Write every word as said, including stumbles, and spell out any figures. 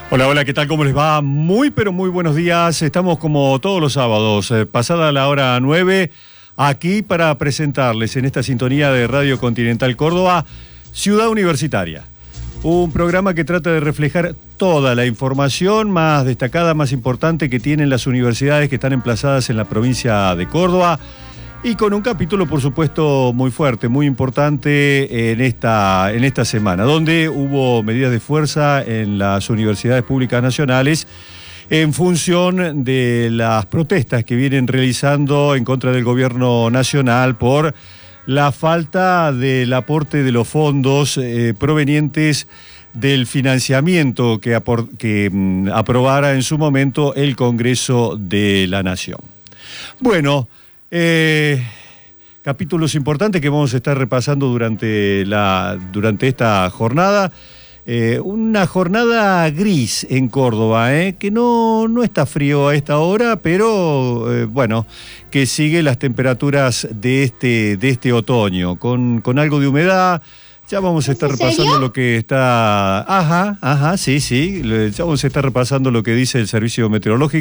Hola, hola, ¿qué tal? ¿Cómo les va? Muy, pero muy buenos días. Estamos como todos los sábados, eh, pasada la hora nueve, aquí para presentarles en esta sintonía de Radio Continental Córdoba, Ciudad Universitaria. Un programa que trata de reflejar toda la información más destacada, más importante que tienen las universidades que están emplazadas en la provincia de Córdoba. Y con un capítulo, por supuesto, muy fuerte, muy importante en esta, en esta semana, donde hubo medidas de fuerza en las universidades públicas nacionales en función de las protestas que vienen realizando en contra del gobierno nacional por la falta del aporte de los fondos eh, provenientes del financiamiento que, apor- que mm, aprobara en su momento el Congreso de la Nación. Bueno, Eh, capítulos importantes que vamos a estar repasando durante, la, durante esta jornada. Eh, una jornada gris en Córdoba, eh, que no, no está frío a esta hora, pero eh, bueno, que sigue las temperaturas de este, de este otoño, con, con algo de humedad. Ya vamos a estar repasando serio? lo que está... Ajá, ajá, sí, sí, ya vamos a estar repasando lo que dice el Servicio Meteorológico.